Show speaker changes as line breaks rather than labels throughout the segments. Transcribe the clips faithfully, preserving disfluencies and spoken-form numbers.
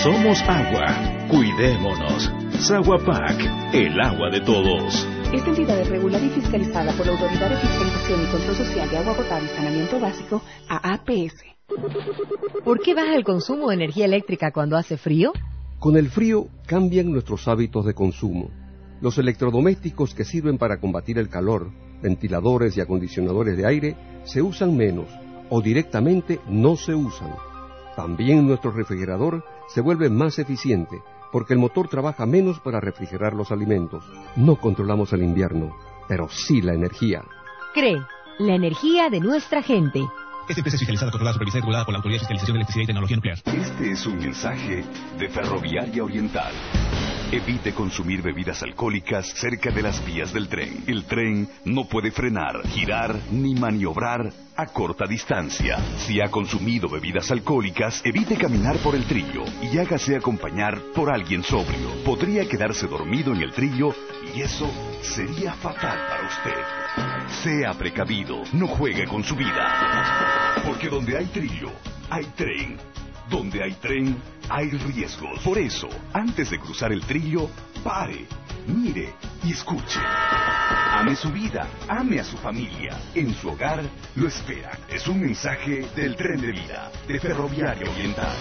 Somos agua. Cuidémonos. Saguapac, el agua de todos.
Esta entidad es regulada y fiscalizada por la Autoridad de Fiscalización y Control Social de Agua Potable y Saneamiento Básico, A A P S.
¿Por qué baja el consumo de energía eléctrica cuando hace frío?
Con el frío cambian nuestros hábitos de consumo. Los electrodomésticos que sirven para combatir el calor, ventiladores y acondicionadores de aire, se usan menos o directamente no se usan. También nuestro refrigerador se vuelve más eficiente porque el motor trabaja menos para refrigerar los alimentos. No controlamos el invierno, pero sí la energía.
C R E, la energía de nuestra gente.
Esta empresa es fiscalizada, controlada, supervisada y regulada por la Autoridad de Fiscalización de Electricidad y Tecnología Nuclear.
Este es un mensaje de Ferroviaria Oriental. Evite consumir bebidas alcohólicas cerca de las vías del tren. El tren no puede frenar, girar ni maniobrar a corta distancia. Si ha consumido bebidas alcohólicas, evite caminar por el trillo y hágase acompañar por alguien sobrio. Podría quedarse dormido en el trillo y eso sería fatal para usted. Sea precavido, no juegue con su vida. Porque donde hay trillo, hay tren. Donde hay tren, hay riesgos. Por eso, antes de cruzar el trillo, pare, mire y escuche. Ame su vida, ame a su familia. En su hogar lo espera. Es un mensaje del Tren de Vida, de Ferroviaria Oriental.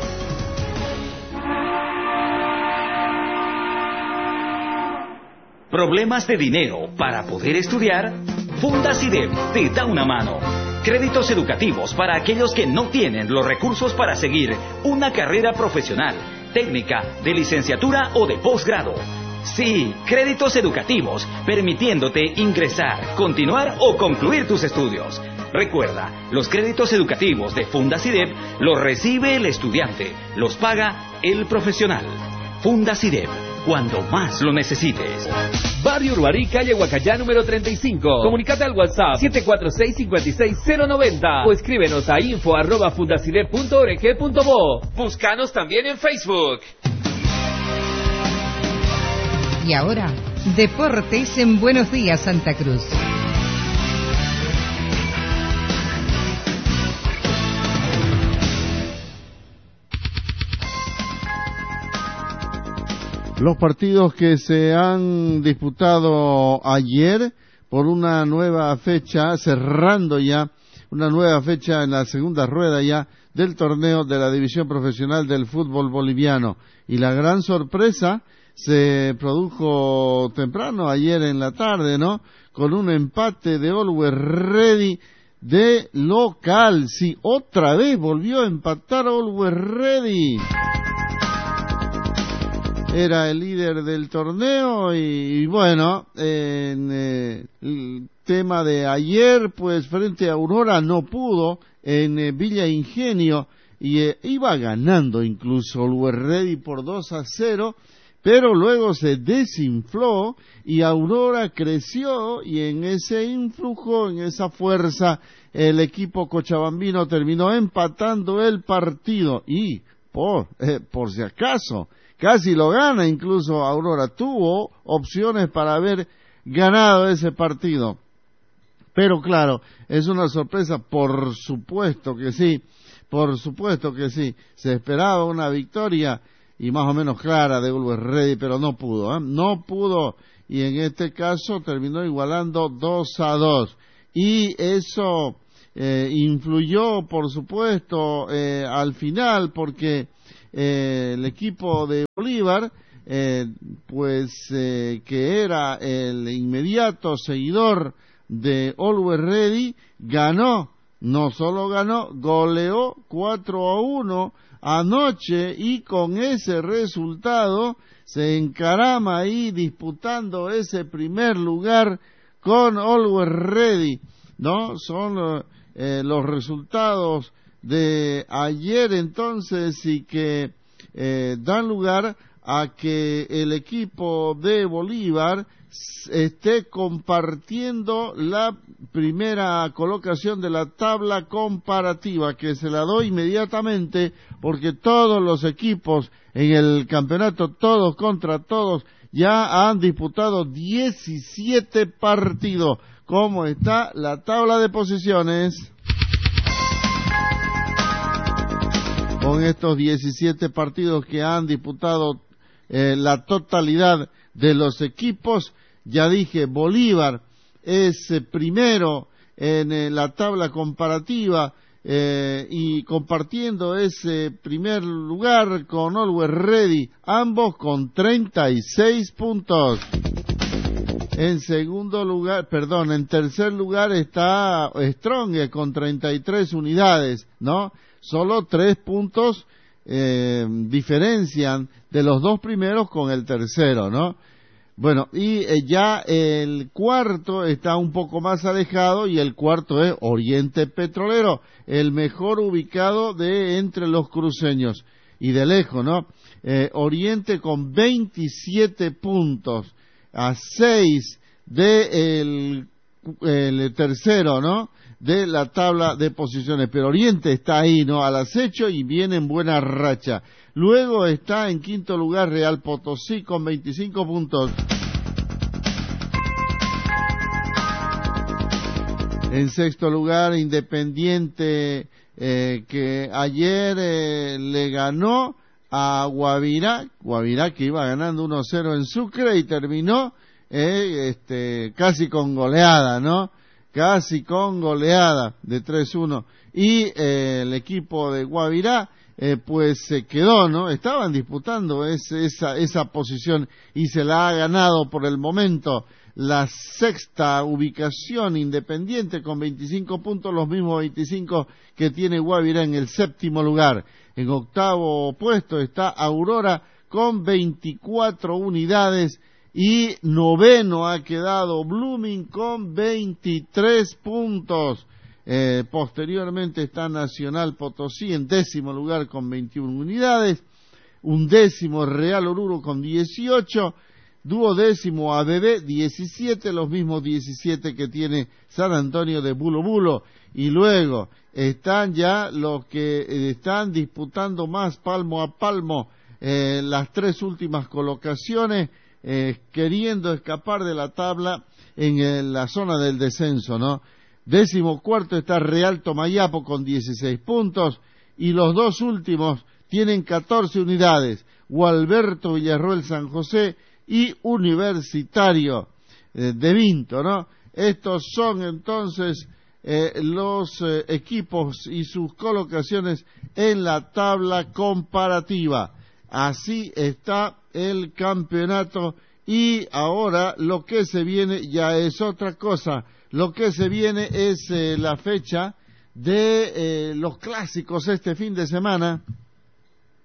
¿Problemas de dinero para poder estudiar? Fundacidep te da una mano. Créditos educativos para aquellos que no tienen los recursos para seguir una carrera profesional, técnica, de licenciatura o de posgrado. Sí, créditos educativos, permitiéndote ingresar, continuar o concluir tus estudios. Recuerda, los créditos educativos de Fundacidep los recibe el estudiante, los paga el profesional. Fundacidep, cuando más lo necesites.
Barrio Uruarí, calle Huacayá, número treinta y cinco. Comunicate al WhatsApp siete cuatro seis, cinco seis cero nueve cero o escríbenos a info arroba fundacidep punto org punto bo. Búscanos también en Facebook.
Y ahora, Deportes en Buenos Días, Santa Cruz.
Los partidos que se han disputado ayer por una nueva fecha, cerrando ya una nueva fecha en la segunda rueda ya del torneo de la División Profesional del Fútbol Boliviano. Y la gran sorpresa se produjo temprano ayer en la tarde, ¿no? Con un empate de Always Ready de local. Sí, otra vez volvió a empatar Always Ready. Era el líder del torneo y, y bueno, en eh, el tema de ayer, pues frente a Aurora no pudo en eh, Villa Ingenio y eh, iba ganando incluso Always Ready por dos a cero, pero luego se desinfló y Aurora creció y en ese influjo, en esa fuerza, el equipo cochabambino terminó empatando el partido y por, eh, por si acaso, casi lo gana incluso Aurora. Tuvo opciones para haber ganado ese partido. Pero claro, es una sorpresa, por supuesto que sí, por supuesto que sí. Se esperaba una victoria y más o menos clara de Always Ready, pero no pudo, ¿eh? No pudo y en este caso terminó igualando dos a dos. Y eso eh, influyó, por supuesto, eh, al final porque Eh, el equipo de Bolívar, eh, pues eh, que era el inmediato seguidor de Always Ready, ganó, no solo ganó, goleó cuatro a uno anoche y con ese resultado se encarama ahí disputando ese primer lugar con Always Ready, ¿no? Son eh, los resultados de ayer entonces y que eh, dan lugar a que el equipo de Bolívar esté compartiendo la primera colocación de la tabla comparativa, que se la doy inmediatamente porque todos los equipos en el campeonato, todos contra todos, ya han disputado diecisiete partidos. ¿Cómo está la tabla de posiciones? con estos diecisiete partidos que han disputado eh, la totalidad de los equipos. Ya dije, Bolívar es eh, primero en eh, la tabla comparativa eh, y compartiendo ese primer lugar con Always Ready, ambos con treinta y seis puntos. En segundo lugar, perdón, en tercer lugar está Strong con treinta y tres unidades, ¿no? Solo tres puntos eh, diferencian de los dos primeros con el tercero, ¿no? Bueno, y eh, ya el cuarto está un poco más alejado y el cuarto es Oriente Petrolero, el mejor ubicado de entre los cruceños y de lejos, ¿no? Eh, Oriente con veintisiete puntos a seis de el, el tercero, ¿no? De la tabla de posiciones, pero Oriente está ahí, ¿no? Al acecho y viene en buena racha. Luego está en quinto lugar Real Potosí con veinticinco puntos. En sexto lugar Independiente, eh, que ayer eh, le ganó a Guavirá, Guavirá que iba ganando uno cero en Sucre y terminó eh, este, casi con goleada, ¿no? Casi con goleada de tres uno. Y eh, el equipo de Guavirá eh, pues se quedó, ¿no? Estaban disputando ese, esa, esa posición y se la ha ganado por el momento la sexta ubicación Independiente con veinticinco puntos, los mismos veinticinco que tiene Guavirá en el séptimo lugar. En octavo puesto está Aurora con veinticuatro unidades y noveno ha quedado Blooming con veintitrés puntos. Eh, posteriormente está Nacional Potosí en décimo lugar con veintiuna unidades, undécimo Real Oruro con dieciocho, duodécimo A B B diecisiete, los mismos diecisiete que tiene San Antonio de Bulo Bulo, y luego están ya los que eh, están disputando más palmo a palmo eh, las tres últimas colocaciones, eh, queriendo escapar de la tabla en eh, la zona del descenso, ¿no? Décimo cuarto está Real Tomayapo con dieciséis puntos y los dos últimos tienen catorce unidades, Gualberto Villarroel San José y Universitario eh, de Vinto, ¿no? Estos son entonces eh, los eh, equipos y sus colocaciones en la tabla comparativa. Así está el campeonato y ahora lo que se viene ya es otra cosa. Lo que se viene es eh, la fecha de eh, los clásicos este fin de semana.